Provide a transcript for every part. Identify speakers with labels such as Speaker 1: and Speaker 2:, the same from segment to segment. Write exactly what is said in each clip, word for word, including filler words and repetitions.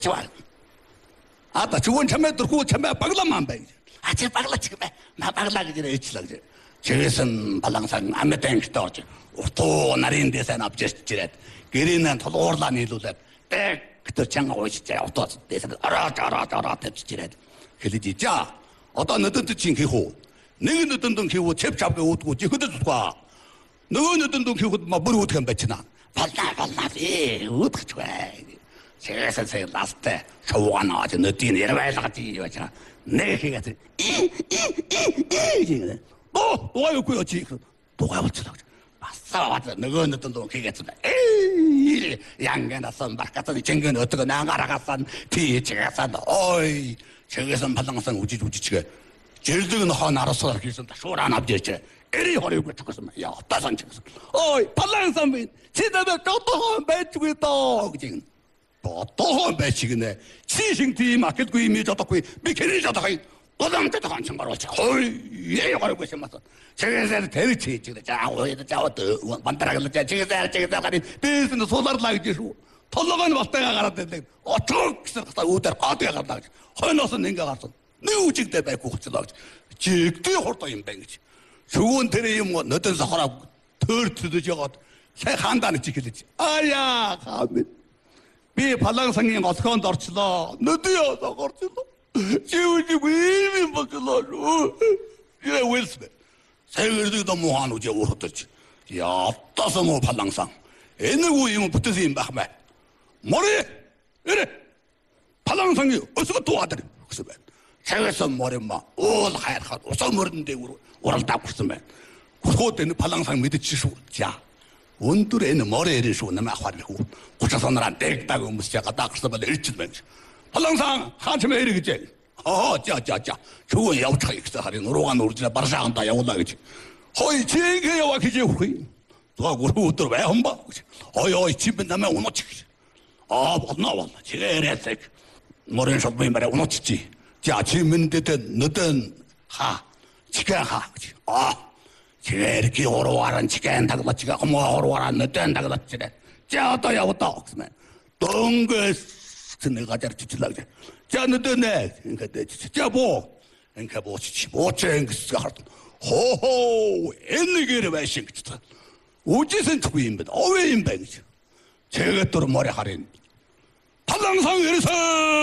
Speaker 1: 좋아. 아따 좋은 참에 들고 참에 박라만 봐. 아, 제 박라 지금 나 박라 그래 일치라 그래. 저것은 발랑상 안 meteng storage. 또 나린 데서 앞제스지래. 그리는 돌올란 일로래. 딱 그때 장가 오시지. 또 데서 알아라라라 됐지래. 그러지 자. 어떤 어떤 뜻인기고. 너는 어떤 돈 기고 잽잡고 웃고 지그도 좋아. 너는 어떤 돈 기고 막 머리 어떻게 뱉지나. 발라 발라비 어떻게 좋아. 제가 제 라스트 쇼가 나와서 너 뒤에 내려와서 같이 이거잖아. 내 걔가 이이이이 너 너가 욕구요 지금 너가 어쩌라고. 아싸 왔다. 너가 어떤 돈 걔겠다. 에이 양견아 선 바깥에 정견 어떻게 나가라갔산 뒤에가 산다. 어이 저기선 발랑선 우지 우지치게 제일들은 하나로서 길선다. 쇼란 앞제지. 에리 허리고 죽었으면 야 따선 죽었어. 어이 발랑선 지나면 또또 매주고 있다. 그지. 또또 매치기네. 시싱티 마켓 구이미 저떡구이 미케리 저떡구이 어담때도 한참 말았지. 어이 얘 허리고 있으면서 저기서 대리치 지금 자 오해도 자와도 만들어가서 저기서 저기서 가니 비스는 소다를 나기지고 털러가는 왔다가 가라는데 어떻게 가서 우들 어디가 간다. 허너서 내가 가서 내 우직 때 뵙고 같이다. 직대 홀도 임뱅이지. 좋은 대리에 뭐 너던 사람하고 덜 트드져가 새 한단에 지키듯이. 아야 가면 비 발랑상이 어떻게 한다 어쩌다. 너도야 나 어쩌다. 지우지고 이미 먹으려고. 이래 웰스네. 새그래도 너무 한우지 오르듯이. 야 따서 뭐 발랑상. 애누구 이면 붙어서 임박하면. 뭐래? 이래. 발랑상이 어디서 도와드려. 그래서 새에서 머리만 올 하얗게 옷을 머리인데 오ral 딱 붙으면 그때는 발랑상 밑에 지수 자 온들에는 머리를 쏘 나만 화리고 고쳐서는 땡따고 무시하가 딱 그래서 일치면 발랑상 한참에 이러겠지. 어 자자자 좋은 야우차 있어 하리 노로가 노르지나 바르상한다 야올라겠지. 허이 제게 와 기지 후이 누가 그러고 웃더라 왜 한바 어이 어이 집에 나면 오노치 아 왔나 왔나 제레색 머리는 소문이 말해 오노치지. 자, 지금 때때 너던 하, 지가 하, 아, 지가 이렇게 오로와란 지가 한다고 지가 어머 오로와란 너던 한다고 지래. 자, 또야 왔다. 그러면 동거 내가 잘 지칠라고 지. 자, 너던 내, 그러니까 내 자 보, 그러니까 뭐 지치 못쟁 그가 하던 호호, 엔니게를 왜 신기다. 우지선 투임입니다. 어웨임뱅이죠. 제가 또 머리 하린 발랑상 이래서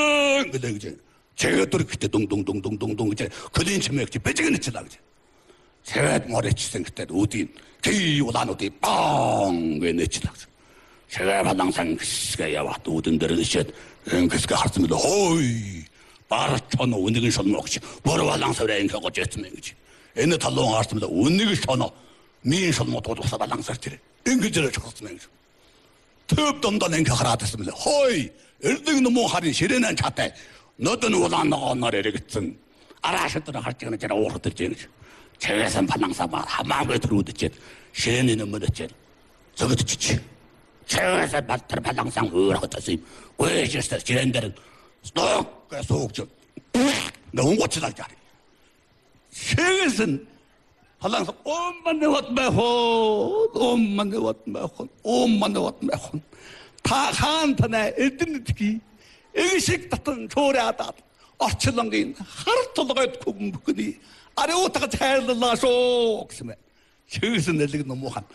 Speaker 1: 근데 그지. 제가 또 그때 동동동동동동 이제 그린 처맥지 빼지게 넣지라 그지. 제가 머리 치생 그때 어디 기우단 어디 빵왜 넣지라 그지. 제가 발랑상 그가 와도 오든 데를 넣으셨 그가 하스면 호이 바라천 운득은 손 먹지 뭐로 발랑서래 인가 어쨌으면 그지. 애는 달롱 하스면 운득은 손 미인 손 못 도도사 발랑서래 인기절을 쳤으면 그지. 톱dom도 인가 하라 됐으면 호이 일등 너무 하린 시련한 차때 너도 우단 나가 나래겠든 알아셨더라 할 때는 제가 오르듯지. 제외선 발랑사마 한마음에 들어오듯지. 시인이는 뭐듯지. 저것도 지치. 제외선 발탈 발랑상 으라고 떴으니 왜 지었어. 지인들은 똑같이 속죠. 너무 고치다 자리. 제외선 발랑사 엄만 내왔 매혼 엄만 내왔 매혼 엄만 내왔 매혼 다 한탄에 일등 특히 의식 같은 조례하다 어쩌던 게 하루 돌아가 kumbu니 아래 오다가 잘 들라서 그러면 저기서 내리기 너무 한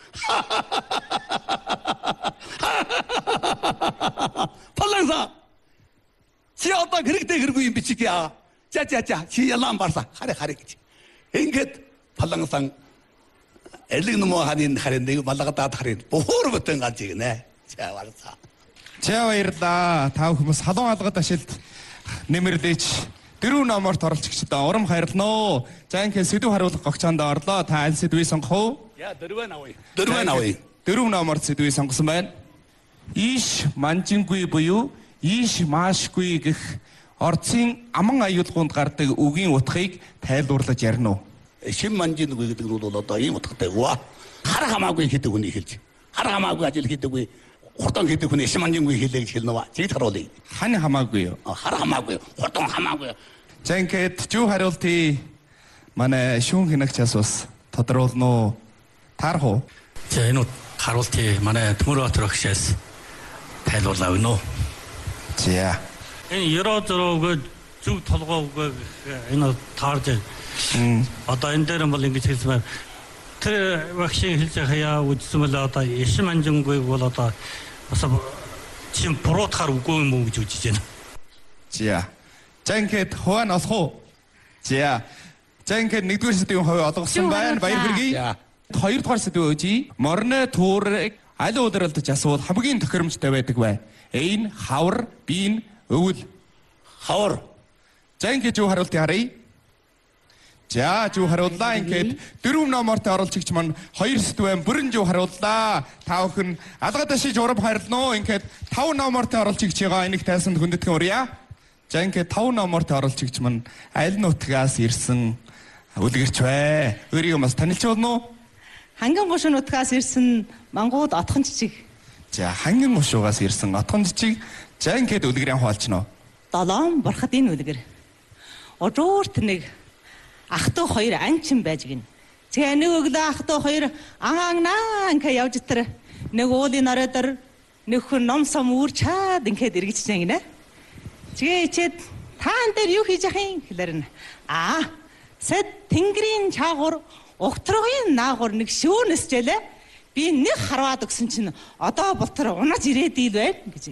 Speaker 1: 발랑사 지었다 그렇게 그러고 미치기야 짜짜짜 지열람 발사 하래 하래겠지 인게 발랑상 엘리 너무 하는 하는데 이거 말라갔다 하는 보호로부터 가지네 자 알았어.
Speaker 2: За баярлаа. Та хүмүүс халуун алгад ашилт нэмэрлээч дөрөв номорт оролцогчдоо урам хайрлнаа. За ингээд сэдв хариулах гогцоонд орлоо. Та аль сэдвийг сонгох вэ?
Speaker 1: Я дөрвөө навъя. Дөрвөө навъя.
Speaker 2: Дөрөв номорт сэдвийг сонгосон байна. Иш манжингүй буюу иш маашгүй гэх орцын аман аюулгуунд гардаг үгийн утгыг тайлбарлаж ярина уу?
Speaker 1: Шим манжингүй гэдэг нь бол одоо ийм утгатай гоо. Хар хамаагүй гэдэг үнийг хэлж. Хар хамаагүй ажил гэдэг үе хурдан гэдэг хүний 심한진구의 хэлийг хэлнэ ба. Зэг харуулъя.
Speaker 2: Хань хамаагүй юу?
Speaker 1: Хар хамаагүй, хурдан хамаагүй.
Speaker 2: За ингээд юу хариултыг манай шүүн хинагчаас бас тодруулна уу? Таарах уу?
Speaker 3: За энэ хариултыг манай Төмөр Баатар багшаас тайлбарлаа өгнө үү?
Speaker 2: За.
Speaker 3: Энэ ерөөдрөө зүг толгоог энэ таарж одоо энэ дээр бол ингэж хэлсэн байна. Тэр вакцины хэлж хаяа үзсэн бол одоо ишим анжингүйг бол одоо бас чин буруутахаар үгүй юм уу гэж үзэж байна.
Speaker 2: За. За ингээд хуваа нь олох уу? За. За ингээд нэгдүгээр сэдвийн хувь олгосон байна. Баяр хүргэе. Хоёрдугаар сэдв үжи. Морны туурыг аль удиралдаж асуул хамгийн тохиромжтой байдаг бай. A нь хавар, B нь өвөл.
Speaker 1: Хавар.
Speaker 2: За ингээд юу хариулт харъя? За юу хариуллаа ингээд дөрөв номортой оролцогч маань хоёр сэдвэн бүрэн юу хариуллаа. Та бүхэн алга дашиж урам хайрлана. Ингээд тав номортой оролцогч байгаа энийг тайсанд хүндэтгэн урья. За ингээд тав номортой оролцогч маань аль нутгаас ирсэн үлгэрч вэ? Өөрийгөө бас танилж болно уу?
Speaker 4: Ханган гушуун нутгаас ирсэн Мангууд отхон жижиг.
Speaker 2: За ханган гушуугаас ирсэн отхон жижиг. За ингээд үлгэрийн хуалчна.
Speaker 4: Долоон бурхад энэ үлгэр. Ожуурт нэг ах トゥ хоёр анчин байж гин. Тэгээ нэг өглөө ах トゥ хоёр ангаанаа ингээ явж тэр нэг уулын оройдор нэг хүн ном сом үүрчаад ингээд эргэж гинэ. Тэгээ ичээд таан дээр юу хийж яхин хэлэрнэ. Аа сэт тэнгэрийн чаагур ухтрагын наагур нэг шүүнэсжэлээ. Би нэг харваад өгсөн чинь одоо болтор унаж ирээд ийл байна гэж.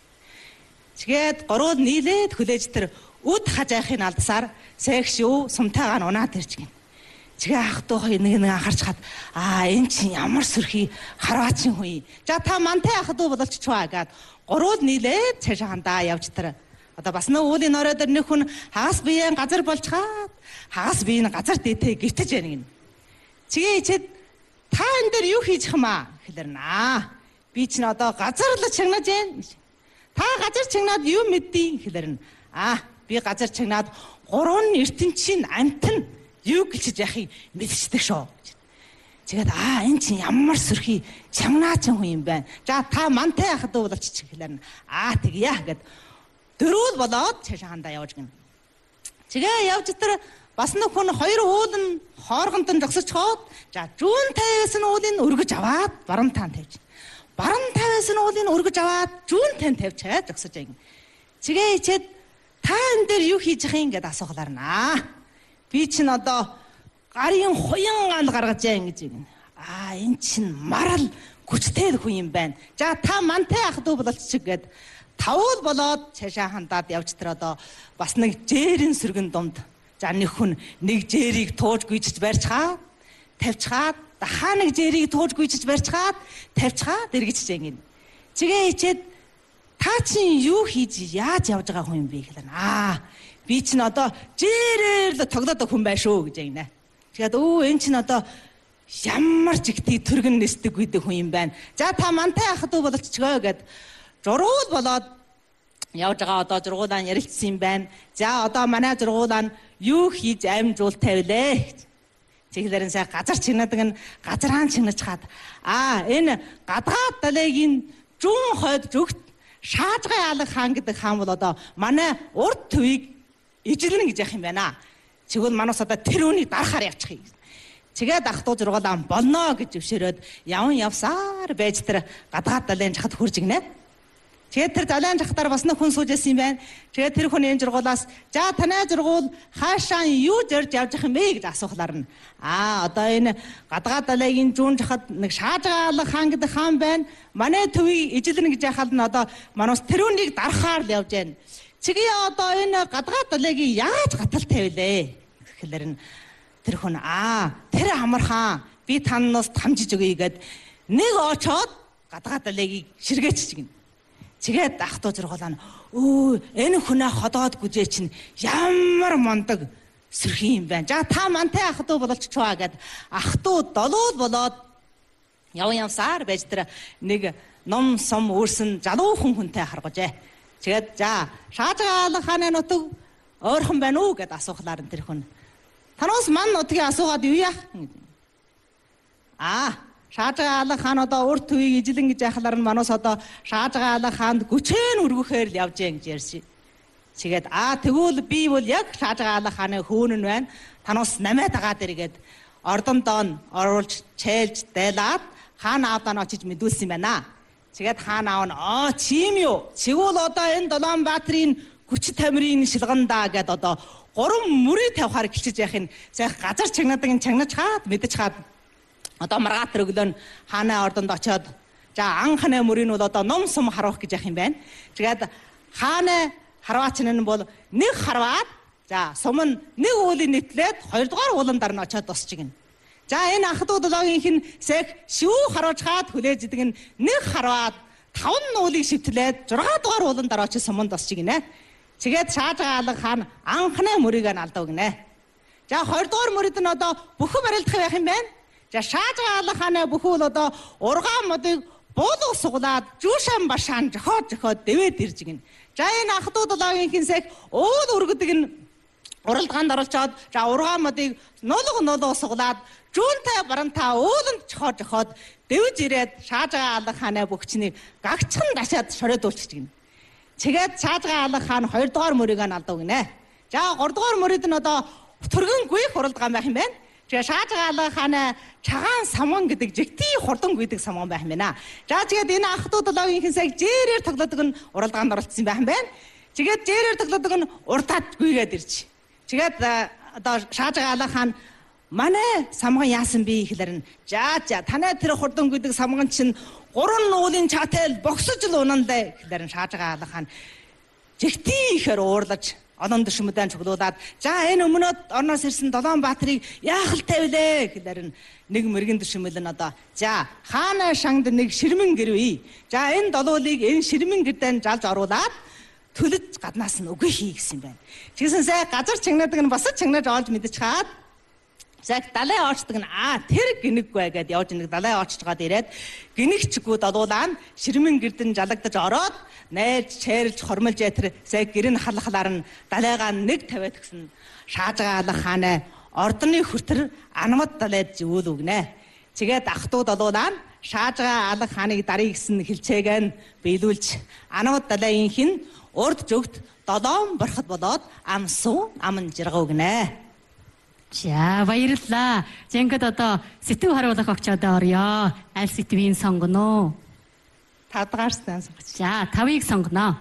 Speaker 4: Тэгээд горууд нийлээд хүлээж тэр үд хажаахын алдсаар сэх шүү сумтайгаа унаад ирж гин. Тэгээ ах トゥ хоёр нэг нэг анхаарч хаад аа энэ чинь ямар сүрхий харваачин хүн. За та мантай ах トゥ бололччваа гэд горууд нийлээд цаашаа хандаа явж тэр. Одоо бас нөө уулын оройдор нэг хүн хагас биеэн газар болчхаад хагас биеийн газар дээтэй гитэж байна гин. Тэгээ ичээд та энэ дээр юу хийж хэмаа хэлэрнэ. Би чинь одоо газарлаж чагнаж байна. Та газар чагнаад юу мэддэе хэлэрнэ. Аа би газар чагнаад гурван ертөнцийн амтан юу гэлчиж яхийг мэдчихдэг шоо. Тэгээд аа энэ чинь ямар сүрхий чамнаачин хүн юм байна. За та мантай ах トゥ болчих хэлэрнэ. Аа тэгье гэд дөрөв болоод цаашаа хандаа явж гин. Тэгээ явж тэр бас нэг хүн хоёр уулын хооргонтон зогсож хоод за зүүн тавиас нь уулын өргөж аваад баруун таан тавьж. Баруун тавиас нь уулын өргөж аваад зүүн таан тавьчаад зогсож байгаа юм. Тэгээ ичээд та энэ дээр юу хийж байгаа юм гэдээ асуухлаарнаа. Би чинь одоо гарын хуян гал гаргаж яа ингэж юм. Аа энэ чинь марал хүчтэй хүн юм байна. За та мантай ах トゥ бололцчих гэд тавуул болоод цаашаа хандаад явж тэр одоо бас нэг жээрийн сүргэн дунд за нэг хүн нэг жээрийг тууж гүйчж барьцгаа тавьцгаад хаа нэг жээрийг тууж гүйчж барьцгаад тавьцгаад эргэж жин. Тэгээ ичээд та чинь юу хийж яаж явж байгаа хүн юм бэ гэхлээр аа би чинь одоо жээрээр л тоглоод хүн байх шүү гэж ягнаа. Тэгээд өө эн чинь одоо ямар ч ихтэй төргөн нэсдэг гэдэг хүн юм байна. За та мантай ах トゥ бололцгоо гэд жургуул болоод явж байгаа одоо жургуулаа ярилцсан юм байна. За одоо манай жургуулаа юу хийж амжуул тавилээ. Тэгэлэрэн сая газар чигнадаг нь газраан чигнаж хаад аа энэ гадгаад далайгийн зүүн хойд зүгт шаажгай алга хаан гэдэг хаан бол одоо манай урд төвийг ижлэн гэж яах юм байна. Тэгвэл манус одоо тэр үнийг дарахаар явчих юм. Тэгээд ах トゥ жургуулаа болно гэж өвшөрөөд яван явсаар байж тэр гадгаад далайн жахад хурж игнэ. Тэгээд тэр далайн жахтаар бас нэг хүн суужсэн юм байна. Тэгээд тэр хүн энэ жургуулаас за танай жургуул хаашаа юу зорж явж явах юм бэ гэж асуухлаар нь аа одоо энэ гадгаад далайгийн зүүн жахад нэг шаажгаалга хаан гэдэг хаан байна. Манай төвийг ижлэн гэж яхад нь одоо манус тэр үнийг дарахаар л явж байна. Чигээ одоо энэ гадгаад далайгийн яаж гатал тавилээ гэхэлэр нь тэр хүн аа тэр амар хаан би танаас хамжиж өгье гэд нэг очоод гадгаад далайгийг ширгээч гин. Тэгээд ах トゥ жургуулаа нь өө энэ хүнээ ходоод гүжээ чинь ямар мондог сүрхий юм байна. За та мантай ах トゥ бололцчваа гэд ах トゥ долоол болоод яван явсаар байж тэр нэг ном сом өөрсөн залуу хүн хүнтэй харгажээ. Тэгээд за шаажгаалга хааны нутаг ойрхон байна уу гэд асуухлаар нь тэр хүн танаас ман нутгийн асуугаад юу яах юм. Аа шаажгаалга хаан одоо урд төвийг ижлэн гэж яхалаар нь манус одоо шаажгаалга хаанд гүчэн өргөхээр л явж яан гэж ярьсан. Тэгээд аа тэгвэл би бол яг шаажгаалга хааны хөөнөн байна. Танаас намайг дагаад иргээд ордон доон оруулж чээлж дайлаад хаан аавдаа нь очиж мэдүүлсэн юм байна. Тэгээд хаан аав нь аа чим юу? Чигвэл одоо энэ Долоон Баатрийн хүч тамирын шилгандаа гэд одоо гурван мөрий тавихаар эхэлж яхин сайх газар чагнадаг ин чагнаж хаад мэдэж хаад одоо маргаатар өглөө хаанаа ордонд очиод за анхны мөрийг бол одоо ном сум харуулах гэж яах юм байна. Тэгээд хаанаа харваач нь бол нэг харваад за сум нь нэг уулын нийтлээд хоёрдугаар уулан дараа нь очиод тусчихна. За энэ ах дүү долоогийнх нь сайх шүү харуулж хаад хүлээж идэг нь нэг харваад таван уулыг шивтлээд зургаа дугаар уулан дараа очиж суманд тусчихна. Тэгээд шаажгаа алга хаан анхны мөрийг нь алдав гинэ. За хоёрдугаар мөрөд нь одоо бүхэн барилдах байх юм байна. За шаажгаа алга хааны бүхэн бол одоо ургаан модыг буулга суглаад жуушаан башаан жохоод жохоод дэвээд ирж гин. За энэ ах дүү долоогийнх нь сайх уул өргөдөг нь уралдаанд оролцоод за ургаан модыг нулг нулг суглаад жуунтай барантаа ууланд жохоод жохоод дэвж ирээд шаажгаа алга хааны бүгчнийг гагчхан дашаад шороодуулчих гин. Тэгээд шаажгаа алга хаан хоёрдугаар мөрийг нь алдав гинэ. За гуравдугаар мөрөд нь одоо түргэн гүйх уралдаан байх юм байна. Тэгээ шаажгаа алга хааны чагаан самган гэдэг жигтэй хурдан гүйдэг самган байх юм байна. За тэгээд энэ ах дүү долоогийнх нь сайг жээрээр тоглодог нь уралдаанд оролцсон байх юм байна. Тэгээд жээрээр тоглодог нь уртаад гүйгээд ирж. Тэгээд одоо шаажгаа алга хаан манай самган яасан бэ гэхлээр нь за за танай тэр хурдан гүйдэг самган чинь гурван уулын чаатай богсож л унандаа гэхлээр нь шаажгаа алга хаан жигтэй ихээр уурлаж олон дэшмөдэн чуглуулад за энэ өмнөд орноос ирсэн Долоон Баатрыг яах л тавилээ гэхлээр нь нэг мэрэгэн дэшмэл нь одоо за хаана шангад нэг ширмэн гэрвээ. За энэ долуулыг энэ ширмэн гэрдэн жалж оруулаад төлөж гаднаас нь үгүй хий гэсэн байна. Тэгсэн сай газар чагнадаг нь босож чагнаж олж мэдэж хаад яг далай оочдаг нь аа тэр гинэггүй гэдээ явж нэг далай оочж гаад ирээд гинэгчгүүд олуулаа ширмэн гэрдэн жалагдаж ороод найрж чэрлж хормолж тэр яг гэрэн халахлаар нь далайгаа нэг тавиад гисэн шаажгаа алга хааны ордны хүртэр анамд далайд зүүл үгнэ. Тэгээд ах дүүд олуулаа шаажгаа алга хааныг дарыг гисэн хилчээг нь биелүүлж анамд далайынх нь урд зүгт долоон борход болоод амсуу аман жиргав гинэ.
Speaker 5: За баярлалаа. Зэнгад одоо сэтгүү харуулах огчоод орё. Аль сэтгвийн сонгоно?
Speaker 4: тавдугаарсан сонгоч.
Speaker 5: За тавыг сонгоно.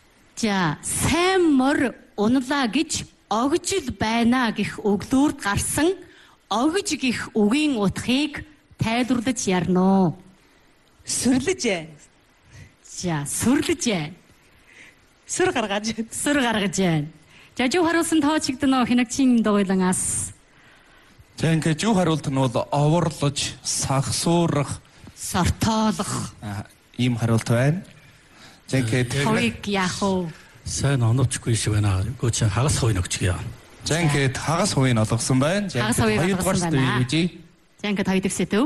Speaker 5: За сайн мор уналаа гэж огжил байна гэх өглөөрд гарсан огж гэх үгийн утгыг тайлбарлаж ярно.
Speaker 4: Сүрлэж.
Speaker 5: За сүрлэж.
Speaker 4: Сүр гаргаж.
Speaker 5: Сүр гаргаж. За жив харуулсан тоочигдно хинагчин дойлангаас.
Speaker 2: За ингээд жив харуулт нь бол оворлож, сагсуурах,
Speaker 5: сортоолох
Speaker 2: ийм харуулт байна. За ингээд
Speaker 5: ховыг яах вэ?
Speaker 3: сайн оновчгүй шиг байна. Гоо чи хагас хувийн өгчгийа.
Speaker 2: За ингээд хагас хувийг олгосон байна.
Speaker 5: Хагас хувийг олгосон байна. За ингээд хоёр дахь сэдв.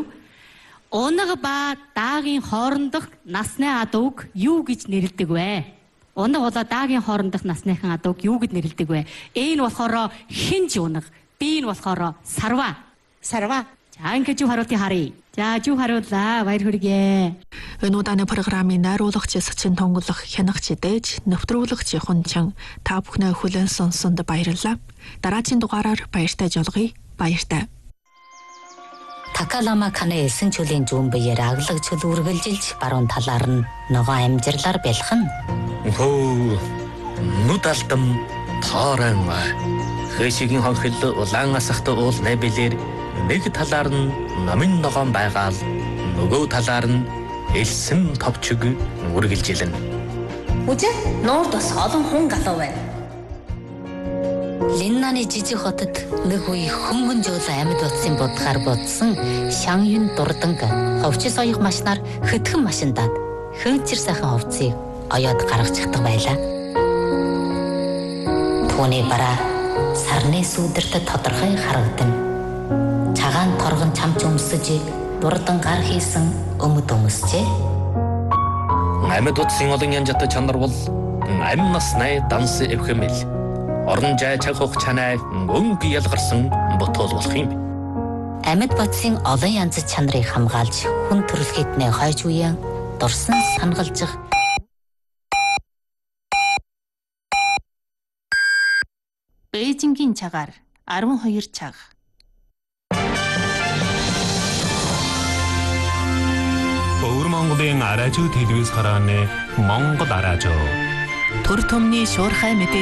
Speaker 5: Унаг ба даагийн хоорондох насны адууг юу гэж нэрлэдэг вэ? Унаг болоо даагийн хоорондох насныхан адууг юу гэж нэрлэдэг вэ? A нь болохоор хинж унаг, B нь болохоор сарва.
Speaker 4: Сарва.
Speaker 5: За ингээд юу харуултыг харъя. За юу харууллаа. Баяр хүргэе.
Speaker 6: Энэ удааны программын найруулагч Сачин тонголох хянагч дээж нэвтрүүлэгч Хунчан та бүхнээ хүлээн сонссонд баярлалаа. Дараагийн дугаараар баяртай жолгоё. Баяртай.
Speaker 7: Такалама каны элсэн чөлийн зүүн биеэр аглаг чөл үргэлжилж баруун талаар нь ногоо амжирлаар бэлхэн.
Speaker 8: Хөө нүд алтам тоорон хэшигийн хонхил улаан асахт уул нэбэлэр нэг талаар нь номын ногоон байгаал нөгөө талаар нь элсэн товчиг үргэлжилнэ.
Speaker 7: Үжи нуурд бас олон хүн галуу байна. Линнаны жижиг хотод нэг үе хөнгөн жуулан амьд утсын будгаар будсан шаньюн дурданг ховчис оёх машинаар хөтгөн машиндаад хөнчир сайхан ховцыг оёод гаргачихдаг байлаа. Түүний бараа сарны сүдэрт тодорхой харагдана. Цагаан торгон чамч өмсөж дурдан гар хийсэн өмд өмсчээ.
Speaker 8: Амьд утсын олон янжтай чанар бол амь насны данс эвхэмэл орон жай чагх чанай өнгө ялгарсан ботол болох юм.
Speaker 7: Амьд бодсын олон янз чанарыг хамгаалж хүн төрөлхитнээ хойж үеэн дурсан сангалжих
Speaker 6: Бээжингийн цагаар арван хоёр цаг.
Speaker 9: Өвөр Монголын аражуу телевиз харааны Монгол аражуу
Speaker 6: төр төмний шуурхай мэдээ